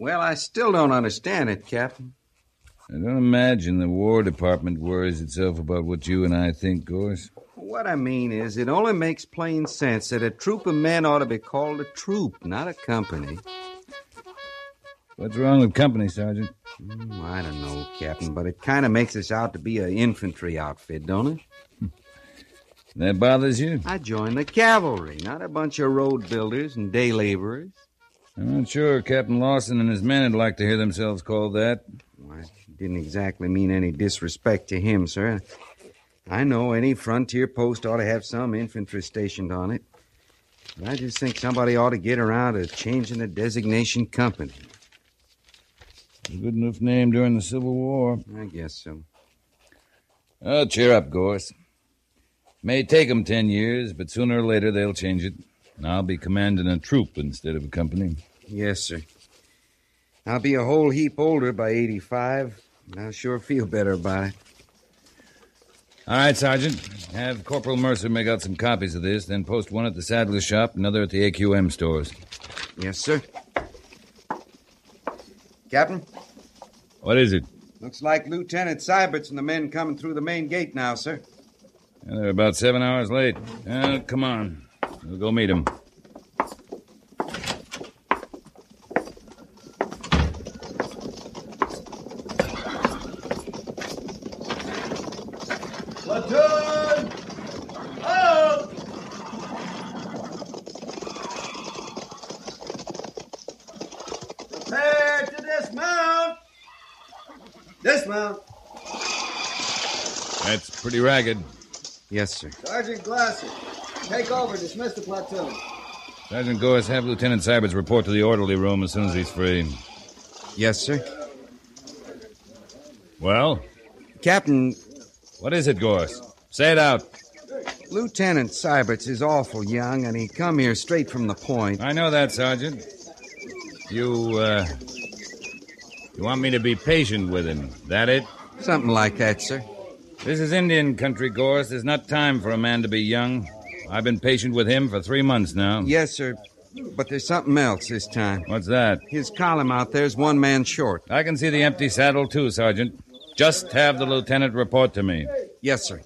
Well, I still don't understand it, Captain. I don't imagine the War Department worries itself about what you and I think, Gorse. What I mean is, it only makes plain sense that a troop of men ought to be called a troop, not a company. What's wrong with company, Sergeant? I don't know, Captain, but it kind of makes us out to be an infantry outfit, don't it? That bothers you? I joined the cavalry, not a bunch of road builders and day laborers. I'm not sure Captain Lawson and his men would like to hear themselves called that. Well, I didn't exactly mean any disrespect to him, sir. I know any frontier post ought to have some infantry stationed on it. But I just think somebody ought to get around to changing the designation company. A good enough name during the Civil War. I guess so. Oh, cheer up, Gorse. May take 'em 10 years, but sooner or later they'll change it. And I'll be commanding a troop instead of a company. Yes, sir. I'll be a whole heap older by 85, and I'll sure feel better about it. All right, Sergeant. Have Corporal Mercer make out some copies of this, then post one at the saddler shop, another at the AQM stores. Yes, sir. Captain? What is it? Looks like Lieutenant Syberts and the men coming through the main gate now, sir. Yeah, they're about 7 hours late. Come on. We'll go meet them. Platoon! Out! Prepare to dismount! Dismount! That's pretty ragged. Yes, sir. Sergeant Glasser, take over. Dismiss the platoon. Sergeant Gorse, have Lieutenant Syberts report to the orderly room as soon as he's free. Yes, sir. Well? Captain, What is it, Gorse? Say it out. Lieutenant Syberts is awful young, and he come here straight from the point. I know that, Sergeant. You want me to be patient with him, that it? Something like that, sir. This is Indian country, Gorse. There's not time for a man to be young. I've been patient with him for 3 months now. Yes, sir. But there's something else this time. What's that? His column out there's one man short. I can see the empty saddle, too, Sergeant. Just have the lieutenant report to me. Yes, sir.